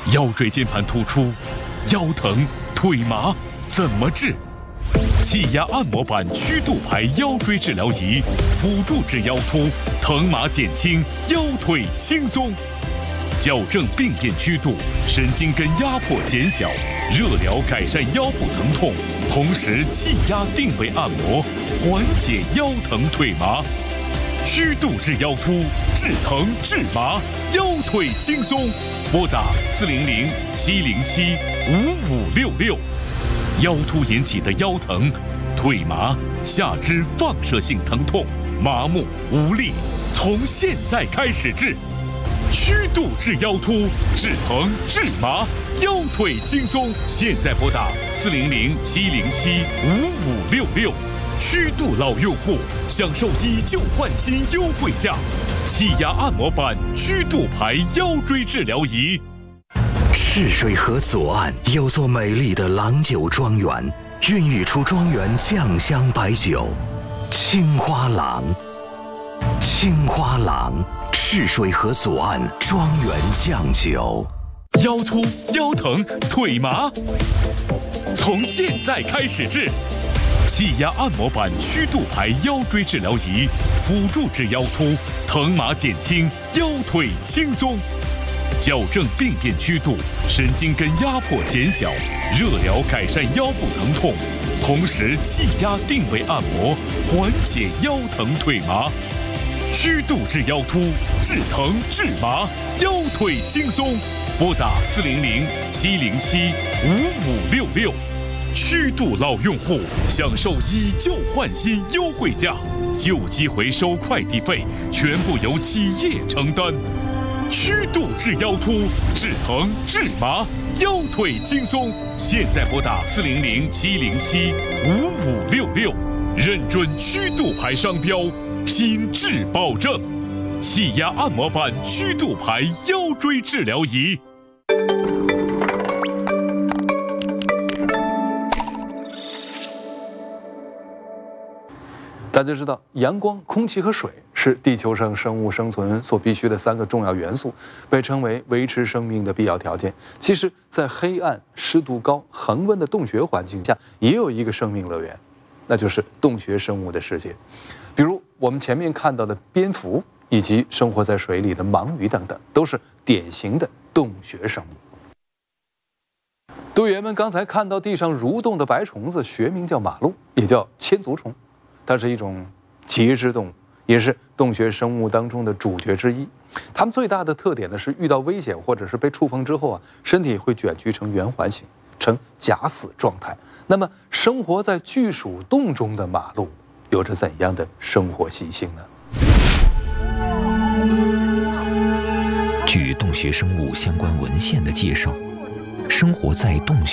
腰椎间盘突出、腰疼、腿麻怎么治？气压按摩板曲度排腰椎治疗仪，辅助治腰突，疼麻减轻，腰腿轻松。矫正病变曲度，神经根压迫减小，热疗改善腰部疼痛，同时气压定位按摩，缓解腰疼腿麻。曲度治腰突，治疼治麻，腰腿轻松。拨打400-707-5566。腰突引起的腰疼、腿麻、下肢放射性疼痛、麻木无力，从现在开始治。曲度治腰突，治疼治麻，腰腿轻松。现在拨打400-707-5566。曲度老用户享受以旧换新优惠价，气压按摩板曲度排腰椎治疗仪。 泗水河左岸有座美丽的郎酒庄园，孕育出庄园酱香白酒青花郎。青花郎，泗水河左岸庄园酱酒。 腰突、腰疼、腿麻，从现在开始治。气压按摩板曲度排腰椎治疗仪，辅助治腰突，疼麻减轻，腰腿轻松。矫正病变曲度，神经根压迫减小，热疗改善腰部疼痛，同时气压定位按摩，缓解腰疼腿麻。曲度治腰突，治疼治麻，腰腿轻松。拨打400-707-5566。曲度老用户享受以旧换新优惠价，旧机回收快递费全部由企业承担。曲度治腰突，治疼治麻，腰腿轻松。现在拨打400-707-5566，认准曲度牌商标，品质保证。气压按摩板曲度牌腰椎治疗仪。 大家知道，阳光、空气和水是地球上生物生存所必需的3个重要元素，被称为维持生命的必要条件。其实，在黑暗、湿度高、恒温的洞穴环境下，也有一个生命乐园，那就是洞穴生物的世界。比如我们前面看到的蝙蝠，以及生活在水里的盲鱼等等，都是典型的洞穴生物。队员们刚才看到地上蠕动的白虫子，学名叫马鹿，也叫千足虫。它是一种节肢动物，也是洞穴生物当中的主角之一。它们最大的特点呢是遇到危险或者是被触碰之后身体会卷曲成圆环形，呈假死状态。那么生活在巨鼠洞中的马鹿有着怎样的生活习性呢？ 据洞穴生物相关文献的介绍，生活在洞穴